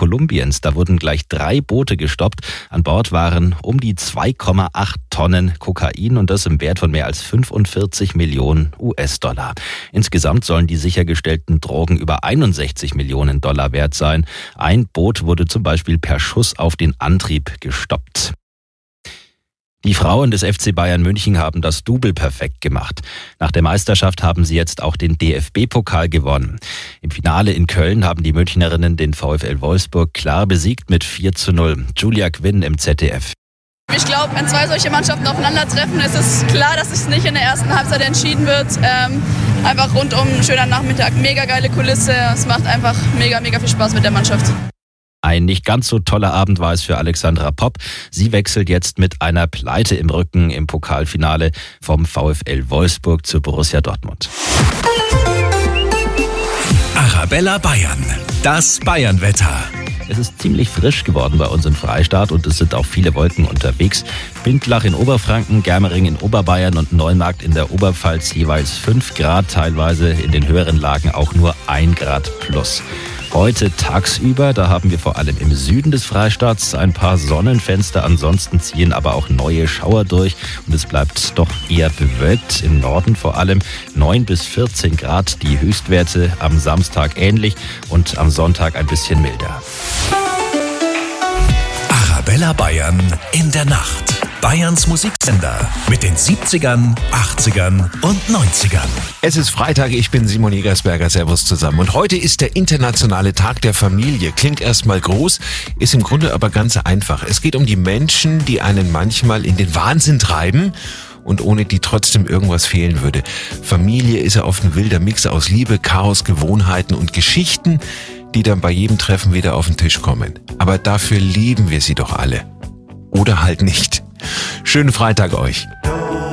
Kolumbiens. Da wurden gleich 3 Boote gestoppt. An Bord waren um die 2,8 Tonnen Kokain und das im Wert von mehr als 45 Millionen US-Dollar. Insgesamt sollen die sichergestellten Drogen über 61 Millionen Dollar wert sein. Ein Boot wurde zum Beispiel per Schuss auf den Antrieb gestoppt. Die Frauen des FC Bayern München haben das Double perfekt gemacht. Nach der Meisterschaft haben sie jetzt auch den DFB-Pokal gewonnen. Im Finale in Köln haben die Münchnerinnen den VfL Wolfsburg klar besiegt mit 4:0. Julia Quinn im ZDF. Ich glaube, wenn 2 solche Mannschaften aufeinandertreffen, ist es klar, dass es nicht in der ersten Halbzeit entschieden wird. Einfach rundum ein schöner Nachmittag, mega geile Kulisse. Es macht einfach mega viel Spaß mit der Mannschaft. Ein nicht ganz so toller Abend war es für Alexandra Popp. Sie wechselt jetzt mit einer Pleite im Rücken im Pokalfinale vom VfL Wolfsburg zu Borussia Dortmund. Arabella Bayern, das Bayernwetter. Es ist ziemlich frisch geworden bei uns im Freistaat und es sind auch viele Wolken unterwegs. Bindlach in Oberfranken, Germering in Oberbayern und Neumarkt in der Oberpfalz jeweils 5 Grad, teilweise in den höheren Lagen auch nur 1 Grad plus. Heute tagsüber, da haben wir vor allem im Süden des Freistaats ein paar Sonnenfenster, ansonsten ziehen aber auch neue Schauer durch und es bleibt doch eher bewölkt, im Norden vor allem 9 bis 14 Grad, die Höchstwerte am Samstag ähnlich und am Sonntag ein bisschen milder. Arabella Bayern in der Nacht. Bayerns Musiksender mit den 70ern, 80ern und 90ern. Es ist Freitag, ich bin Simon Egersberger, servus zusammen. Und heute ist der internationale Tag der Familie. Klingt erstmal groß, ist im Grunde aber ganz einfach. Es geht um die Menschen, die einen manchmal in den Wahnsinn treiben und ohne die trotzdem irgendwas fehlen würde. Familie ist ja oft ein wilder Mix aus Liebe, Chaos, Gewohnheiten und Geschichten, die dann bei jedem Treffen wieder auf den Tisch kommen. Aber dafür lieben wir sie doch alle. Oder halt nicht. Schönen Freitag euch.